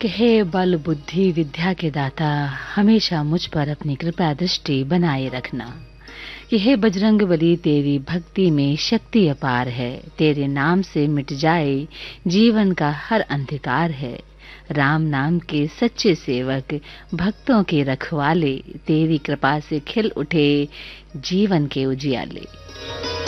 कि हे बल बुद्धि विद्या के दाता, हमेशा मुझ पर अपनी कृपा दृष्टि बनाए रखना। कि हे बजरंगबली, तेरी भक्ति में शक्ति अपार है, तेरे नाम से मिट जाए जीवन का हर अंधकार है। राम नाम के सच्चे सेवक, भक्तों के रखवाले, तेरी कृपा से खिल उठे जीवन के उजियाले।